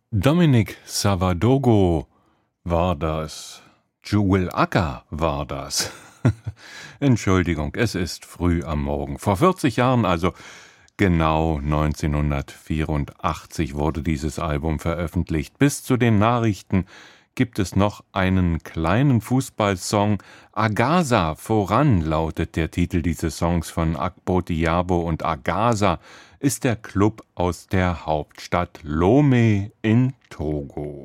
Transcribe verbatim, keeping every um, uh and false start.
Dominic Savadogo war das. Jewel Acker war das. Entschuldigung, es ist früh am Morgen. Vor vierzig Jahren, also genau neunzehnhundertvierundachtzig, wurde dieses Album veröffentlicht. Bis zu den Nachrichten gibt es noch einen kleinen Fußballsong. Agasa voran lautet der Titel dieses Songs von Akpo Diabo, und Agasa ist der Club aus der Hauptstadt Lomé in Togo.